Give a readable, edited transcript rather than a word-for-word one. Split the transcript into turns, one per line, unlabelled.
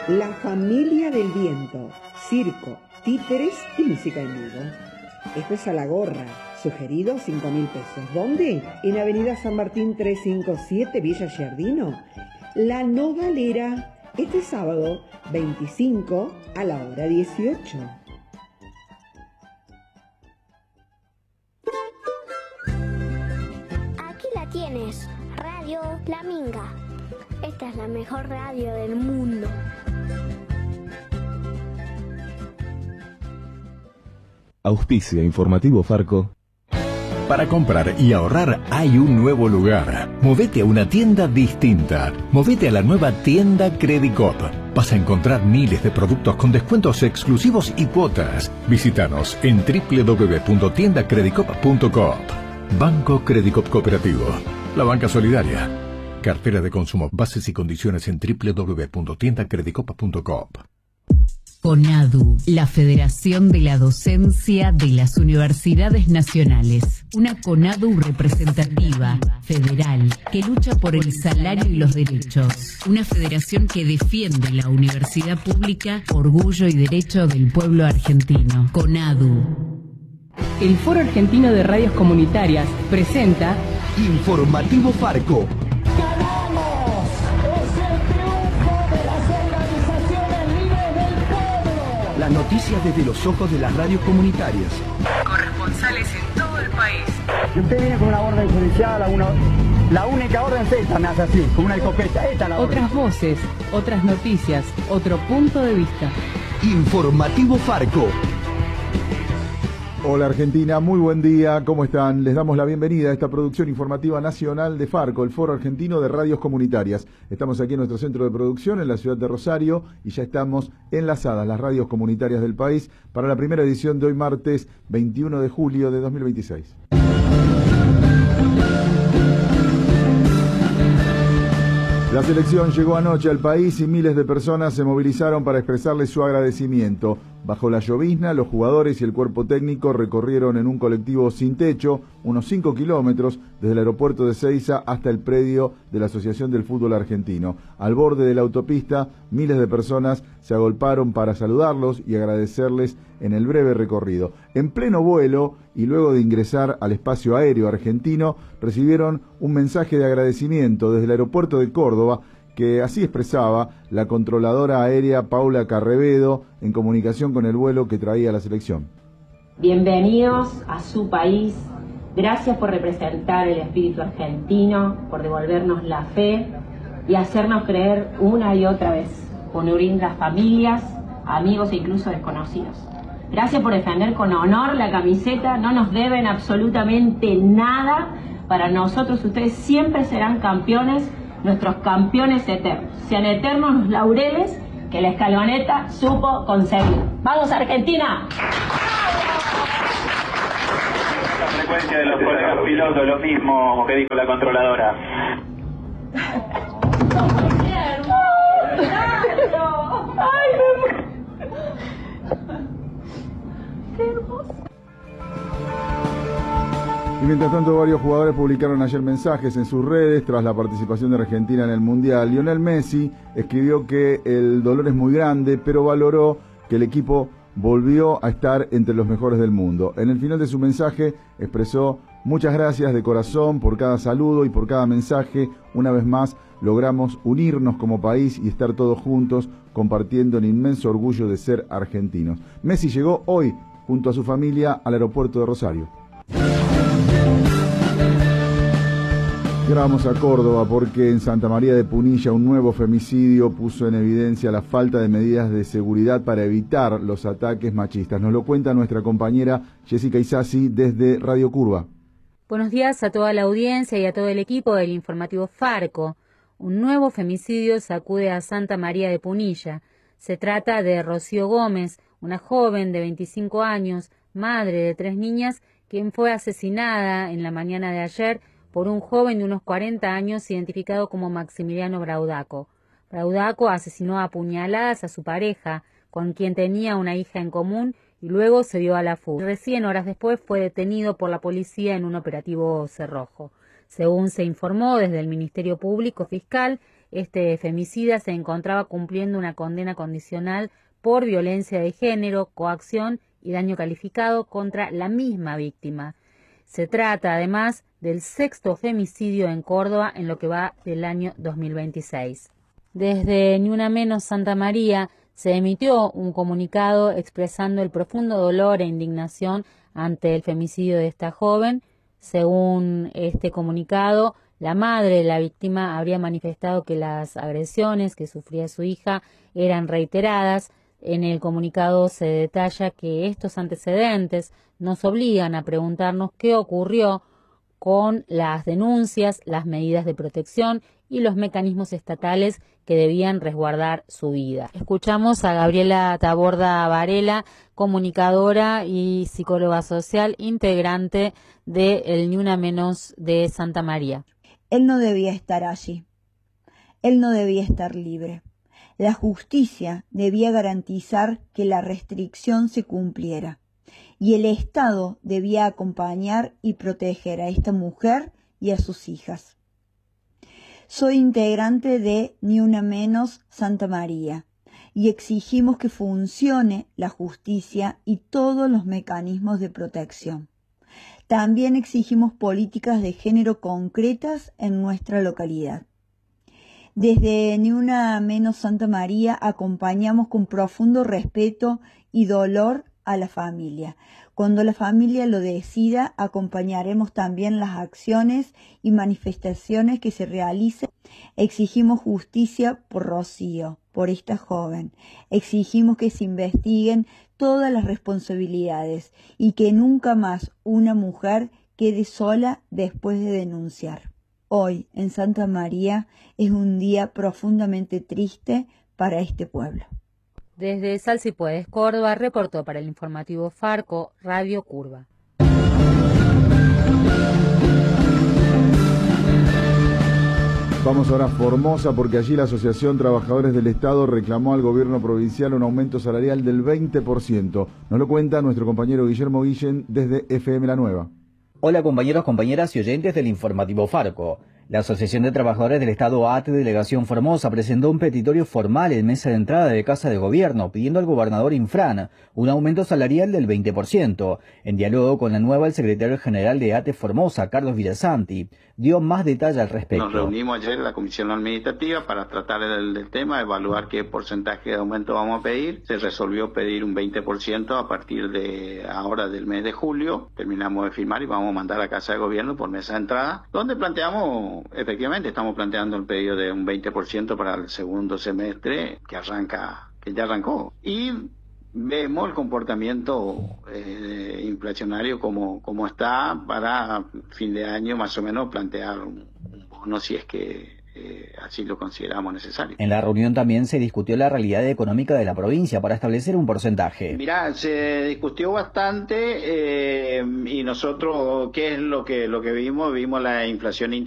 La Familia del Viento, circo, títeres y música en vivo. Esto es A la Gorra, sugerido 5.000 pesos. ¿Dónde? En Avenida San Martín 357, Villa Giardino. La Nogalera, este sábado 25 a la hora 18.
Aquí la tienes, Radio La Minga. Esta es la mejor radio del mundo.
Auspicia Informativo Farco.
Para comprar y ahorrar hay un nuevo lugar. Movete a una tienda distinta. Movete a la nueva tienda Credicop. Vas a encontrar miles de productos con descuentos exclusivos y cuotas. Visítanos en www.tiendacredicop.coop. Banco Credicop Cooperativo. La banca solidaria. Cartera de consumo. Bases y condiciones en www.tiendacredicop.coop.
CONADU, la Federación de la Docencia de las Universidades Nacionales. Una CONADU representativa, federal, que lucha por el salario y los derechos. Una federación que defiende la universidad pública, orgullo y derecho del pueblo argentino. CONADU.
El Foro Argentino de Radios Comunitarias presenta
Informativo Farco. Las noticias desde los ojos de las radios comunitarias.
corresponsales en todo el país.
Si usted viene con una orden judicial, la única orden es esta, me hace así, con una escopeta. Esta es la orden.
Otras voces, otras noticias, otro punto de vista.
Informativo Farco.
Hola Argentina, muy buen día, ¿cómo están? Les damos la bienvenida a esta producción informativa nacional de Farco, el Foro Argentino de Radios Comunitarias. Estamos aquí en nuestro centro de producción en la ciudad de Rosario y ya estamos enlazadas las radios comunitarias del país para la primera edición de hoy martes 21 de julio de 2026. La selección llegó anoche al país y miles de personas se movilizaron para expresarle su agradecimiento. Bajo la llovizna, los jugadores y el cuerpo técnico recorrieron en un colectivo sin techo unos 5 kilómetros desde el aeropuerto de Ezeiza hasta el predio de la Asociación del Fútbol Argentino. Al borde de la autopista, miles de personas se agolparon para saludarlos y agradecerles en el breve recorrido. En pleno vuelo y luego de ingresar al espacio aéreo argentino, recibieron un mensaje de agradecimiento desde el aeropuerto de Córdoba, que así expresaba la controladora aérea Paula Carrevedo en comunicación con el vuelo que traía la selección.
Bienvenidos a su país, gracias por representar el espíritu argentino, por devolvernos la fe y hacernos creer una y otra vez, por unir las familias, amigos e incluso desconocidos. Gracias por defender con honor la camiseta, no nos deben absolutamente nada, para nosotros ustedes siempre serán campeones, nuestros campeones eternos. Sean eternos los laureles que la escaloneta supo conseguir. ¡Vamos, Argentina!
La frecuencia de los colegas pilotos, lo mismo que dijo la controladora.
¡Qué hermoso!
Y mientras tanto, varios jugadores publicaron ayer mensajes en sus redes tras la participación de Argentina en el Mundial. Lionel Messi escribió que el dolor es muy grande, pero valoró que el equipo volvió a estar entre los mejores del mundo. En el final de su mensaje expresó: muchas gracias de corazón por cada saludo y por cada mensaje. Una vez más logramos unirnos como país y estar todos juntos compartiendo el inmenso orgullo de ser argentinos. Messi llegó hoy junto a su familia al aeropuerto de Rosario. Y ahora vamos a Córdoba porque en Santa María de Punilla un nuevo femicidio puso en evidencia la falta de medidas de seguridad para evitar los ataques machistas. Nos lo cuenta nuestra compañera Jessica Isasi desde Radio Curva.
Buenos días a toda la audiencia y a todo el equipo del informativo Farco. Un nuevo femicidio sacude a Santa María de Punilla. Se trata de Rocío Gómez, una joven de 25 años, madre de 3 niñas, quien fue asesinada en la mañana de ayer por un joven de unos 40 años identificado como Maximiliano Braudaco. Braudaco asesinó a puñaladas a su pareja, con quien tenía una hija en común, y luego se dio a la fuga. Recién horas después fue detenido por la policía en un operativo cerrojo. Según se informó desde el Ministerio Público Fiscal, Este femicida se encontraba cumpliendo una condena condicional por violencia de género, coacción y daño calificado contra la misma víctima. Se trata, además, del 6º femicidio en Córdoba en lo que va del año 2026. Desde Ni Una Menos Santa María se emitió un comunicado expresando el profundo dolor e indignación ante el femicidio de esta joven. Según este comunicado, la madre de la víctima habría manifestado que las agresiones que sufría su hija eran reiteradas. En el comunicado se detalla que estos antecedentes nos obligan a preguntarnos qué ocurrió con las denuncias, las medidas de protección y los mecanismos estatales que debían resguardar su vida. Escuchamos a Gabriela Taborda Varela, comunicadora y psicóloga social, integrante de el Ni Una Menos de Santa María.
Él no debía estar allí. Él no debía estar libre. La justicia debía garantizar que la restricción se cumpliera y el Estado debía acompañar y proteger a esta mujer y a sus hijas. Soy integrante de Ni Una Menos Santa María y exigimos que funcione la justicia y todos los mecanismos de protección. También exigimos políticas de género concretas en nuestra localidad. Desde Ni Una Menos Santa María acompañamos con profundo respeto y dolor a la familia. Cuando la familia lo decida, acompañaremos también las acciones y manifestaciones que se realicen. Exigimos justicia por Rocío, por esta joven. Exigimos que se investiguen todas las responsabilidades y que nunca más una mujer quede sola después de denunciar. Hoy, en Santa María, es un día profundamente triste para este pueblo.
Desde Sal Si Puedes, Córdoba, reportó para el informativo Farco, Radio Curva.
Vamos ahora a Formosa porque allí la Asociación Trabajadores del Estado reclamó al gobierno provincial un aumento salarial del 20%. Nos lo cuenta nuestro compañero Guillermo Guillén desde FM La Nueva.
Hola compañeros, compañeras y oyentes del informativo Farco. La Asociación de Trabajadores del Estado ATE Delegación Formosa presentó un petitorio formal en mesa de entrada de Casa de Gobierno pidiendo al gobernador Infran un aumento salarial del 20%. En diálogo con La Nueva, el secretario general de ATE Formosa, Carlos Villasanti, dio más detalle al respecto.
Nos reunimos ayer en la comisión administrativa para tratar del tema, evaluar qué porcentaje de aumento vamos a pedir. Se resolvió pedir un 20% a partir de ahora del mes de julio. Terminamos de firmar y vamos a mandar a Casa de Gobierno por mesa de entrada, donde planteamos, efectivamente, estamos planteando el pedido de un 20% para el segundo semestre que ya arrancó. Y vemos el comportamiento inflacionario como está para fin de año, más o menos plantear un bono si es que así lo consideramos necesario.
En la reunión también se discutió la realidad económica de la provincia para establecer un porcentaje.
Mirá, se discutió bastante y nosotros, ¿qué es lo que vimos? Vimos la inflación